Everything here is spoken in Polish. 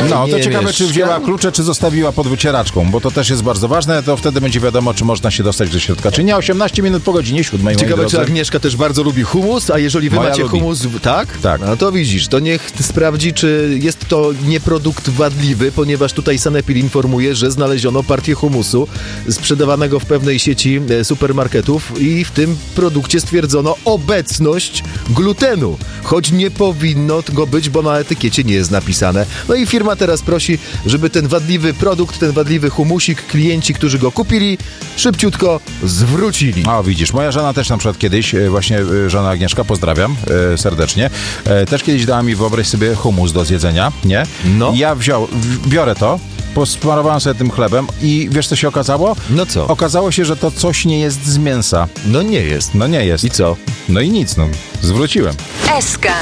No, nie to ciekawe, mieszka. czy wzięła klucze, czy zostawiła pod wycieraczką, bo to też jest bardzo ważne, to wtedy będzie wiadomo, czy można się dostać do środka, czy nie. 18 minut po godzinie 7, moi Ciekawe, drodzy. czy Agnieszka też bardzo lubi humus, a jeżeli wy Moja macie lubi. humus, tak? Tak. No to widzisz, to niech sprawdzi, czy jest to nie produkt wadliwy, ponieważ tutaj Sanepid informuje, że znaleziono partię humusu sprzedawanego w pewnej sieci supermarketów i w tym produkcie stwierdzono obecność glutenu, choć nie powinno go być, bo na etykiecie nie jest napisane. No i firma teraz prosi, żeby ten wadliwy produkt, ten wadliwy humusik, klienci, którzy go kupili, szybciutko zwrócili. O, widzisz, moja żona też na przykład kiedyś, właśnie żona Agnieszka, pozdrawiam serdecznie, też kiedyś dała mi, wyobraź sobie, humus do zjedzenia, nie? No. I ja biorę to, posmarowałem sobie tym chlebem i wiesz, co się okazało? No co? Okazało się, że to coś nie jest z mięsa. No nie jest. No nie jest. I co? No i nic, no. Zwróciłem. SK